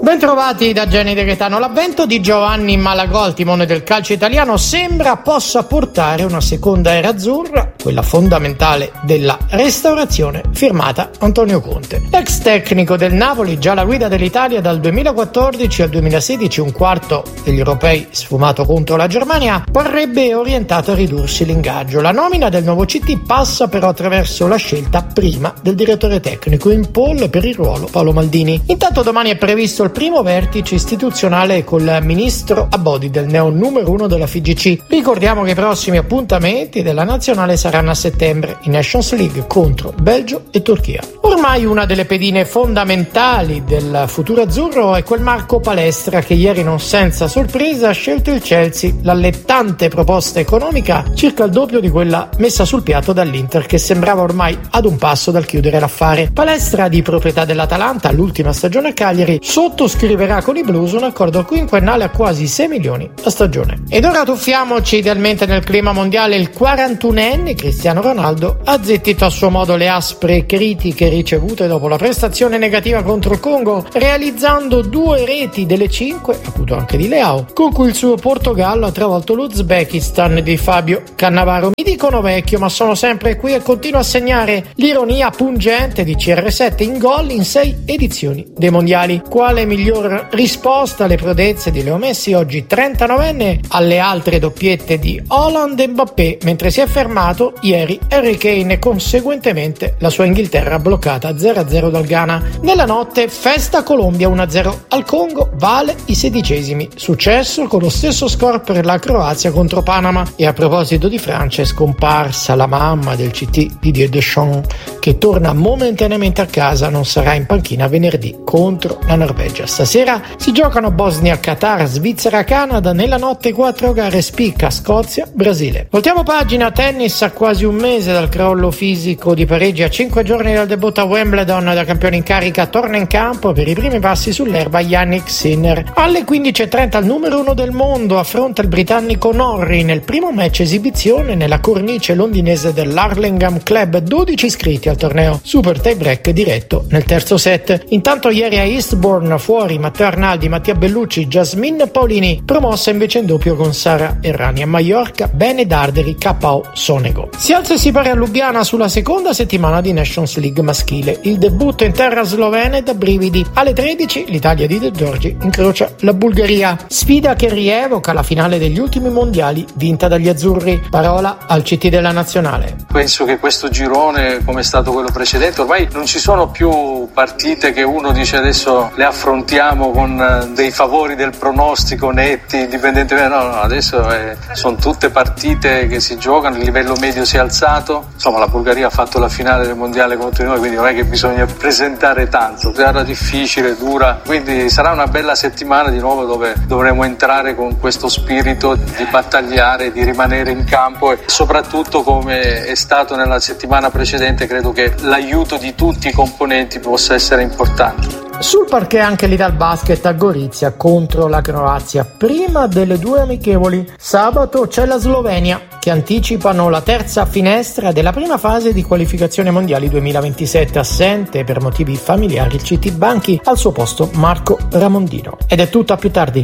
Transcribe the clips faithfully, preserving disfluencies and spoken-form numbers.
Bentrovati da Gianni De Gaetano. L'avvento di Giovanni Malagò al timone del calcio italiano sembra possa portare una seconda era azzurra, quella fondamentale della restaurazione, firmata Antonio Conte. L'ex tecnico del Napoli, già alla guida dell'Italia dal duemilaquattordici al duemilasedici, un quarto degli europei sfumato contro la Germania, parrebbe orientato a ridursi l'ingaggio. La nomina del nuovo C T passa però attraverso la scelta prima del direttore tecnico, in pole per il ruolo Paolo Maldini. Intanto domani è previsto il primo vertice istituzionale col ministro Abodi del neo numero uno della F I G C. Ricordiamo che i prossimi appuntamenti della nazionale saranno a settembre in Nations League contro Belgio e Turchia. Ormai una delle pedine fondamentali del futuro azzurro è quel Marco Palestra che ieri non senza sorpresa ha scelto il Chelsea, l'allettante proposta economica circa il doppio di quella messa sul piatto dall'Inter, che sembrava ormai ad un passo dal chiudere l'affare. Palestra, di proprietà dell'Atalanta, l'ultima stagione a Cagliari, sottoscriverà con i Blues un accordo quinquennale a quasi sei milioni a stagione. Ed ora tuffiamoci idealmente nel clima mondiale. Il quarantunenne Cristiano Ronaldo ha zittito a suo modo le aspre critiche ricevute dopo la prestazione negativa contro il Congo, realizzando due reti delle cinque, avuto anche di Leao, con cui il suo Portogallo ha travolto l'Uzbekistan di Fabio Cannavaro. Mi dicono vecchio, ma sono sempre qui e continuo a segnare l'ironia pungente di C R sette in gol in sei edizioni dei mondiali. Quale miglior risposta alle prodezze di Leo Messi, oggi trentanovenne, alle altre doppiette di Haaland e Mbappé, mentre si è fermato ieri Harry Kane e conseguentemente la sua Inghilterra bloccata zero a zero dal Ghana. Nella notte festa Colombia uno a zero al Congo, vale i sedicesimi. Successo con lo stesso score per la Croazia contro Panama. E a proposito di Francia, è scomparsa la mamma del C T, Didier Deschamps, che torna momentaneamente a casa, non sarà in panchina venerdì contro la Norvegia. Stasera si giocano Bosnia, Qatar, Svizzera, Canada. Nella notte quattro gare, spicca Scozia, Brasile. Voltiamo pagina. Tennis. A quasi un mese dal crollo fisico di Parigi, a cinque giorni dal debutto a Wimbledon da campione in carica, torna in campo per i primi passi sull'erba Jannik Sinner. Alle quindici e trenta il numero uno del mondo affronta il britannico Norrie nel primo match esibizione nella cornice londinese dell'Hurlingham Club. dodici iscritti al torneo, super tie break diretto nel terzo set. Intanto ieri a Eastbourne fuori Matteo Arnaldi, Mattia Bellucci, Jasmine Paolini, promossa invece in doppio con Sara Errani. A Mallorca Bene Darderi K O Sonego. Si alza e si pare a Lubiana sulla seconda settimana di Nations League maschile. Il debutto in terra slovena è da brividi. Alle tredici l'Italia di De Giorgi incrocia la Bulgaria, sfida che rievoca la finale degli ultimi mondiali vinta dagli azzurri. Parola al C T della nazionale. Penso che questo girone, come è stato quello precedente, ormai non ci sono più partite che uno dice adesso le affrontiamo con dei favori del pronostico netti, indipendentemente. No, no, adesso è, sono tutte partite che si giocano, il livello medio si è alzato. Insomma, la Bulgaria ha fatto la finale del mondiale contro noi, quindi non è che bisogna presentare tanto. Gara difficile, dura, quindi sarà una bella settimana di nuovo dove dovremo entrare con questo spirito di battagliare, di rimanere in campo e soprattutto, come è stato nella settimana precedente, credo che l'aiuto di tutti i componenti possa essere importante. Sul parquet anche l'Italbasket a Gorizia contro la Croazia. Prima delle due amichevoli, sabato c'è la Slovenia, che anticipano la terza finestra della prima fase di qualificazione mondiali duemilaventisette. Assente per motivi familiari il C T Banchi, al suo posto Marco Ramondino. Ed è tutto, a più tardi.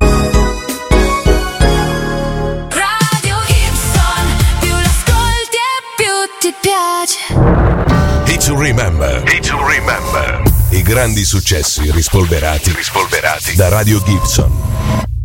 Radio Gibson, più l'ascolti e più ti piace. Hit to remember. Hit to remember. I grandi successi rispolverati, rispolverati da Radio Gibson.